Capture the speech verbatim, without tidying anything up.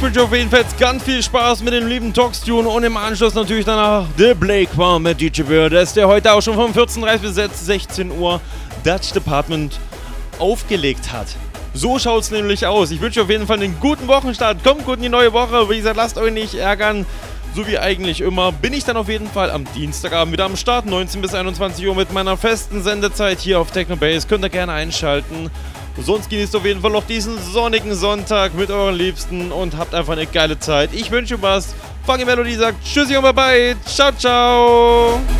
wünsche auf jeden Fall jetzt ganz viel Spaß mit dem lieben Toxtune und im Anschluss natürlich danach The Blake Farm mit D J Birdes, der heute auch schon von vierzehn Uhr dreißig bis jetzt sechzehn Uhr Dutch Department aufgelegt hat. So schaut es nämlich aus. Ich wünsche auf jeden Fall einen guten Wochenstart. Kommt gut in die neue Woche. Wie gesagt, lasst euch nicht ärgern. So wie eigentlich immer bin ich dann auf jeden Fall am Dienstagabend wieder am Start, neunzehn bis einundzwanzig Uhr mit meiner festen Sendezeit hier auf Technobase. Könnt ihr gerne einschalten. Sonst genießt auf jeden Fall noch diesen sonnigen Sonntag mit euren Liebsten und habt einfach eine geile Zeit. Ich wünsche was. Funky Melody sagt Tschüssi und Bye-bye. Ciao, ciao.